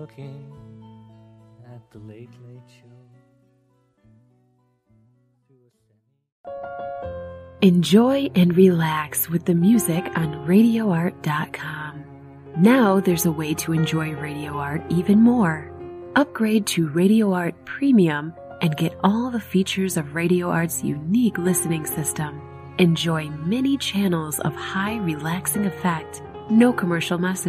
Looking at the Late Late Show. Enjoy and relax with the music on RadioArt.com. Now there's a way to enjoy Radio Art even more. Upgrade to Radio Art Premium and get all the features of Radio Art's unique listening system. Enjoy many channels of high relaxing effect, no commercial messages.